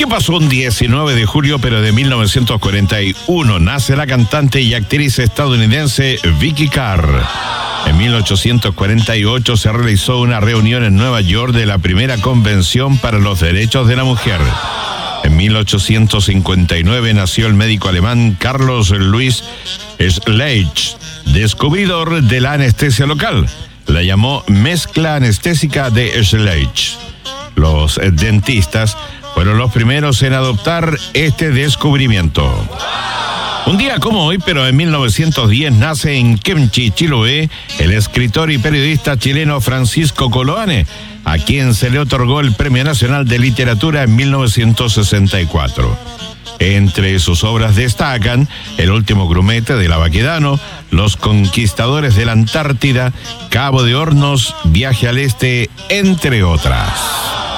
¿Qué pasó un 19 de julio, pero de 1941? Nace la cantante y actriz estadounidense Vicky Carr. En 1848 se realizó una reunión en Nueva York de la primera Convención para los Derechos de la Mujer. En 1859 nació el médico alemán Carlos Louis Schleich, descubridor de la anestesia local. La llamó mezcla anestésica de Schleich. Los dentistas fueron los primeros en adoptar este descubrimiento. Un día como hoy, pero en 1910, nace en Kemchi, Chiloé, el escritor y periodista chileno Francisco Coloane, a quien se le otorgó el Premio Nacional de Literatura en 1964. Entre sus obras destacan El último grumete de la Baquedano, Los conquistadores de la Antártida, Cabo de Hornos, Viaje al Este, entre otras.